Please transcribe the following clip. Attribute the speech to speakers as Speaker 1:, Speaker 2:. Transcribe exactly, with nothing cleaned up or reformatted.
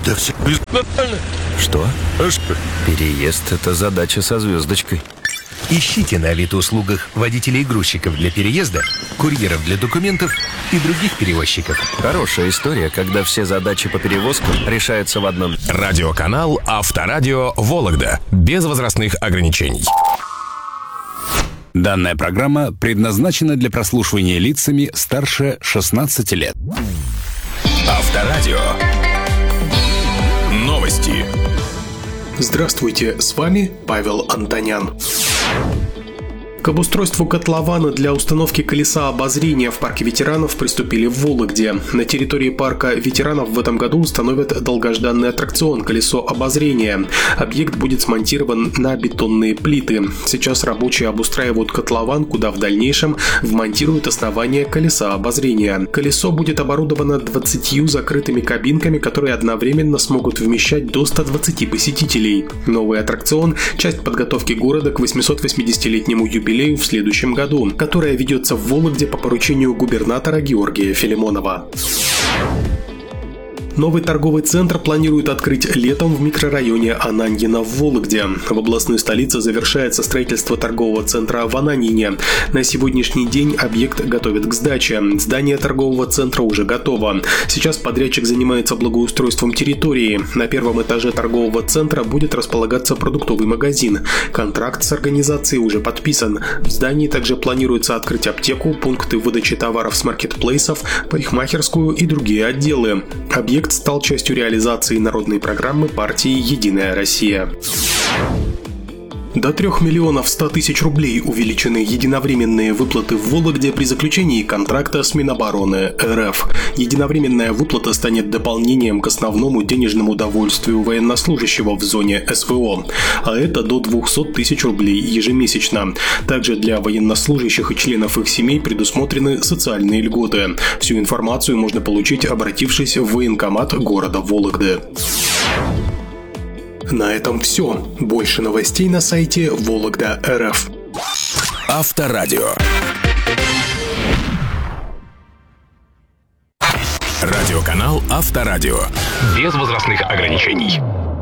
Speaker 1: Да все нормально.
Speaker 2: Что?
Speaker 1: А что?
Speaker 2: Переезд — это задача со звездочкой.
Speaker 3: Ищите на Авито-услугах водителей и грузчиков для переезда, курьеров для документов и других перевозчиков.
Speaker 2: Хорошая история, когда все задачи по перевозкам решаются в одном.
Speaker 4: Радиоканал Авторадио Вологда. Без возрастных ограничений.
Speaker 5: Данная программа предназначена для прослушивания лицами старше шестнадцати лет.
Speaker 4: Авторадио. Новости.
Speaker 6: Здравствуйте, с вами Павел Антонян. К обустройству котлована для установки колеса обозрения в парке ветеранов приступили в Вологде. На территории парка ветеранов в этом году установят долгожданный аттракцион «Колесо обозрения». Объект будет смонтирован на бетонные плиты. Сейчас рабочие обустраивают котлован, куда в дальнейшем вмонтируют основание колеса обозрения. Колесо будет оборудовано двадцатью закрытыми кабинками, которые одновременно смогут вмещать до ста двадцати посетителей. Новый аттракцион – часть подготовки города к восьмисот восьмидесятилетнему юбилею в следующем году, которая ведется в Вологде по поручению губернатора Георгия Филимонова. Новый торговый центр планируют открыть летом в микрорайоне Ананьино в Вологде. В областной столице завершается строительство торгового центра в Ананине. На сегодняшний день объект готовят к сдаче. Здание торгового центра уже готово. Сейчас подрядчик занимается благоустройством территории. На первом этаже торгового центра будет располагаться продуктовый магазин. Контракт с организацией уже подписан. В здании также планируется открыть аптеку, пункты выдачи товаров с маркетплейсов, парикмахерскую и другие отделы. Объект стал частью реализации народной программы партии «Единая Россия». До трех миллионов ста тысяч рублей увеличены единовременные выплаты в Вологде при заключении контракта с Минобороны РФ. Единовременная выплата станет дополнением к основному денежному довольствию военнослужащего в зоне СВО, а это до двухсот тысяч рублей ежемесячно. Также для военнослужащих и членов их семей предусмотрены социальные льготы. Всю информацию можно получить, обратившись в военкомат города Вологды. На этом все. Больше новостей на сайте Вологда точка эр эф.
Speaker 4: Авторадио. Радиоканал Авторадио. Без возрастных ограничений.